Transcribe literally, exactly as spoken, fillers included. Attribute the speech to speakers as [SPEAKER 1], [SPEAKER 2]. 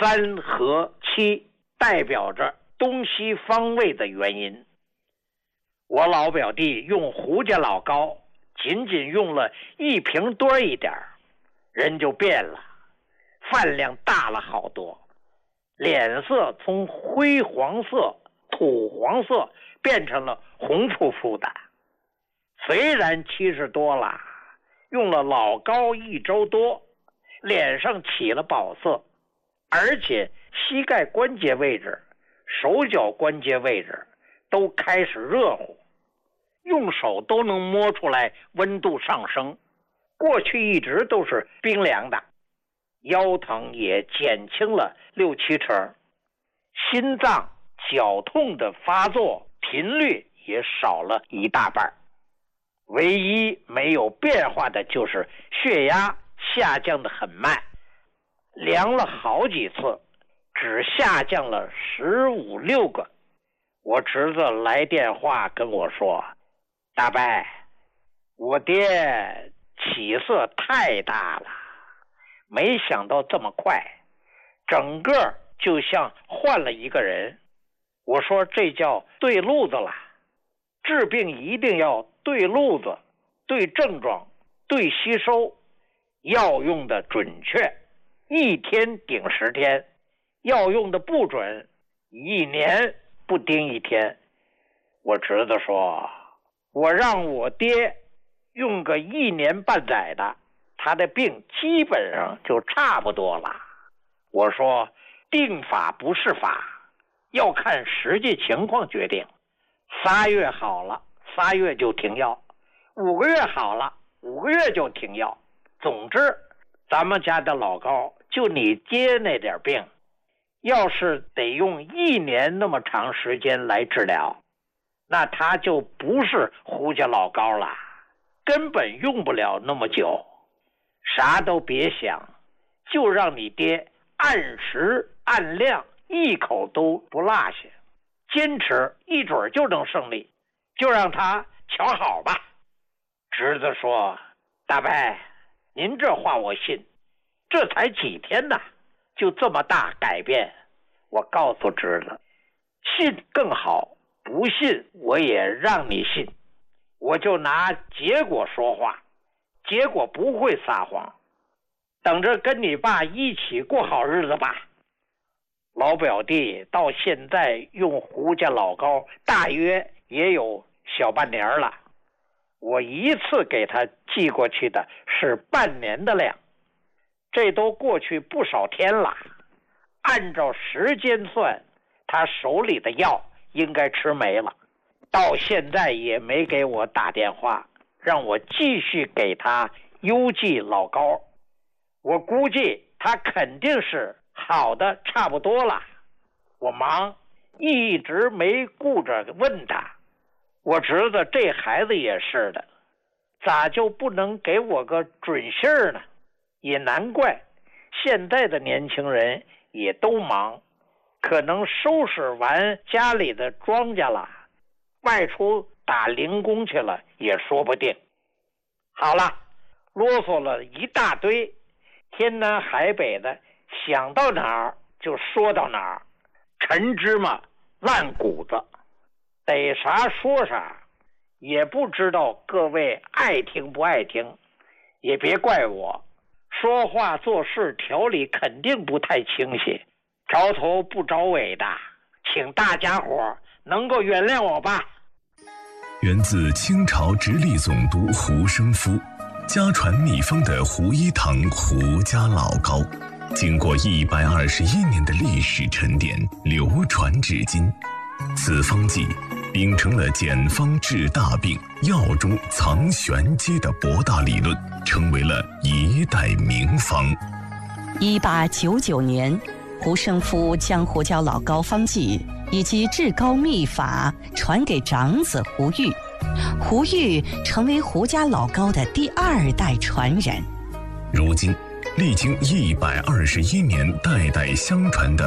[SPEAKER 1] 三和七代表着东西方位的原因。我老表弟用胡家老高仅仅用了一瓶多一点，人就变了，饭量大了好多，脸色从灰黄色土黄色变成了红扑扑的。虽然七十多了，用了老高一周多，脸上起了宝色，而且膝盖关节位置、手脚关节位置都开始热乎，用手都能摸出来温度上升，过去一直都是冰凉的。腰疼也减轻了六七成，心脏绞痛的发作频率也少了一大半。唯一没有变化的就是血压下降的很慢，量了好几次，只下降了十五六个。我侄子来电话跟我说，大伯，我爹起色太大了，没想到这么快，整个就像换了一个人。我说这叫对路子了，治病一定要对路子，对症状，对吸收，药用的准确，一天顶十天，药用的不准，一年不盯一天。我侄子说，我让我爹用个一年半载的，他的病基本上就差不多了。我说定法不是法，要看实际情况决定。仨月好了，仨月就停药；五个月好了，五个月就停药。总之，咱们家的老高就你爹那点病，要是得用一年那么长时间来治疗，那他就不是胡家老高了，根本用不了那么久。啥都别想，就让你爹按时按量，一口都不落下，坚持一准就能胜利，就让他瞧好吧。侄子说，大伯，您这话我信，这才几天呢，就这么大改变。我告诉侄子，信更好，不信我也让你信，我就拿结果说话，结果不会撒谎，等着跟你爸一起过好日子吧。老表弟到现在用胡家老高大约也有小半年了，我一次给他寄过去的是半年的量，这都过去不少天了，按照时间算，他手里的药应该吃没了，到现在也没给我打电话让我继续给他邮寄老高。我估计他肯定是好的差不多了，我忙一直没顾着问他。我侄子这孩子也是的，咋就不能给我个准信儿呢？也难怪现在的年轻人也都忙，可能收拾完家里的庄稼了，外出打零工去了也说不定。好了，啰嗦了一大堆，天南海北的，想到哪儿就说到哪儿，陈芝麻烂谷子，逮啥说啥，也不知道各位爱听不爱听，也别怪我，说话做事条理肯定不太清晰，着头不着尾的，请大家伙能够原谅我吧。
[SPEAKER 2] 源自清朝直隶总督胡生夫，家传秘方的胡一堂胡家老高，经过一百二十一年的历史沉淀，流传至今。此方剂秉承了简方治大病、药中藏玄机的博大理论，成为了一代名方。
[SPEAKER 3] 一八九九年，胡生夫将胡椒老膏方剂以及治膏秘法传给长子胡玉，胡玉成为胡家老膏的第二代传人。
[SPEAKER 2] 如今，历经一百二十一年代代相传的